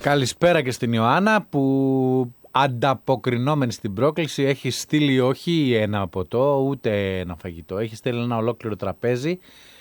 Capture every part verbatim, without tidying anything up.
Καλησπέρα και στην Ιωάννα που ανταποκρινόμενη στην πρόκληση έχει στείλει όχι ένα ποτό ούτε ένα φαγητό. Έχει στείλει ένα ολόκληρο τραπέζι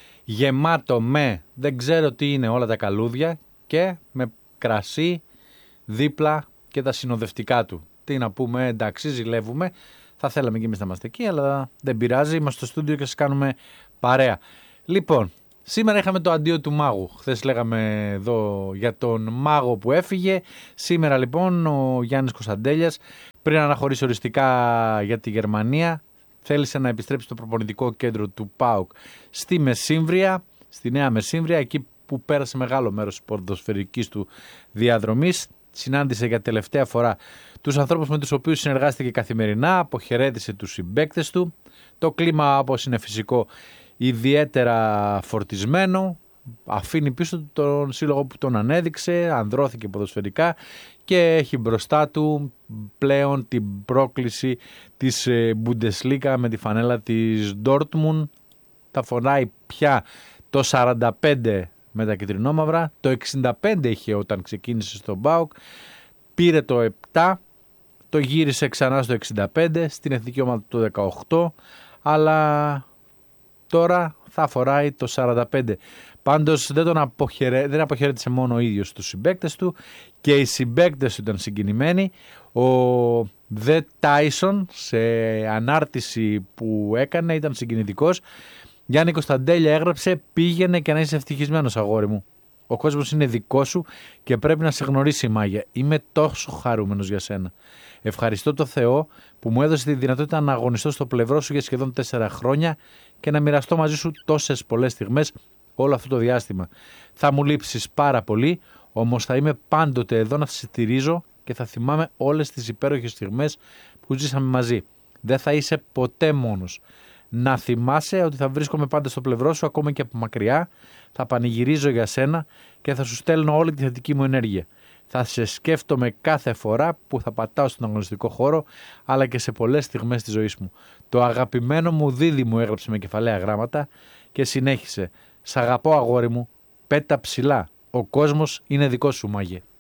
γεμάτο με δεν ξέρω τι είναι όλα τα καλούδια και με κρασί δίπλα και τα συνοδευτικά του. Τι να πούμε, εντάξει, ζηλεύουμε. Θα θέλαμε και εμείς να είμαστε εκεί, αλλά δεν πειράζει. Είμαστε στο στούντιο και σας κάνουμε παρέα. Λοιπόν, σήμερα είχαμε το αντίο του μάγου. Χθες λέγαμε εδώ για τον μάγο που έφυγε. Σήμερα λοιπόν ο Γιάννης Κωνσταντέλιας, πριν αναχωρήσει οριστικά για τη Γερμανία, θέλησε να επιστρέψει στο προπονητικό κέντρο του ΠΑΟΚ στη Μεσύμβρια, στη Νέα Μεσύμβρια, εκεί που πέρασε μεγάλο μέρος της ποδοσφαιρικής του διαδρομής. Συνάντησε για τελευταία φορά τους ανθρώπους με τους οποίους συνεργάστηκε καθημερινά, αποχαιρέτησε τους συμπαίκτες του. Το κλίμα, όπως είναι φυσικό, ιδιαίτερα φορτισμένο, αφήνει πίσω του τον σύλλογο που τον ανέδειξε, ανδρώθηκε ποδοσφαιρικά και έχει μπροστά του πλέον την πρόκληση της Bundesliga με τη φανέλα της Dortmund. Τα φωνάει πια το σαράντα πέντε με τα κυτρινόμαυρα, το εξήντα πέντε είχε όταν ξεκίνησε στον ΠΑΟΚ, πήρε το επτά, το γύρισε ξανά στο εξήντα πέντε, στην εθνική ομάδα το δεκαοκτώ, αλλά τώρα θα φοράει το σαράντα πέντε. Πάντως δεν τον αποχαιρέ... δεν αποχαιρέτησε μόνο ο ίδιος τους συμπαίκτες του και οι συμπαίκτες του ήταν συγκινημένοι. Ο Δε Τάισον σε ανάρτηση που έκανε ήταν συγκινητικός. Γιάννη Κωνσταντέλια, έγραψε, πήγαινε και να είσαι ευτυχισμένος αγόρι μου. Ο κόσμος είναι δικό σου και πρέπει να σε γνωρίσει η μάγια. Είμαι τόσο χαρούμενος για σένα. Ευχαριστώ το Θεό που μου έδωσε τη δυνατότητα να αγωνιστώ στο πλευρό σου για σχεδόν τέσσερα χρόνια και να μοιραστώ μαζί σου τόσες πολλές στιγμές όλο αυτό το διάστημα. Θα μου λείψεις πάρα πολύ, όμως θα είμαι πάντοτε εδώ να σε στηρίζω και θα θυμάμαι όλες τις υπέροχες στιγμές που ζήσαμε μαζί. Δεν θα είσαι ποτέ μόνος. Να θυμάσαι ότι θα βρίσκομαι πάντα στο πλευρό σου, ακόμα και από μακριά. Θα πανηγυρίζω για σένα και θα σου στέλνω όλη τη θετική μου ενέργεια. Θα σε σκέφτομαι κάθε φορά που θα πατάω στον αγωνιστικό χώρο, αλλά και σε πολλές στιγμές της ζωής μου. Το αγαπημένο μου δίδυμο μου έγραψε με κεφαλαία γράμματα και συνέχισε. Σ' αγαπώ αγόρι μου, πέτα ψηλά. Ο κόσμος είναι δικός σου, μάγε.